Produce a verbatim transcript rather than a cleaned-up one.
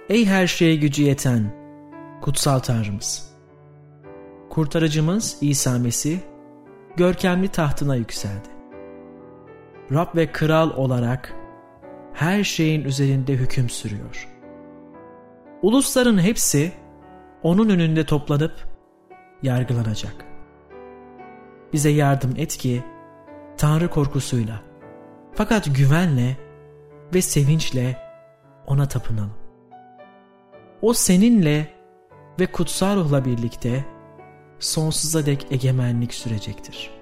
Ey her şeye gücü yeten, kutsal Tanrımız! Kurtarıcımız İsa Mesih, görkemli tahtına yükseldi. Rab ve Kral olarak her şeyin üzerinde hüküm sürüyor. Ulusların hepsi onun önünde toplanıp yargılanacak. Bize yardım et ki Tanrı korkusuyla, fakat güvenle ve sevinçle ona tapınalım. O seninle ve kutsal ruhla birlikte sonsuza dek egemenlik sürecektir.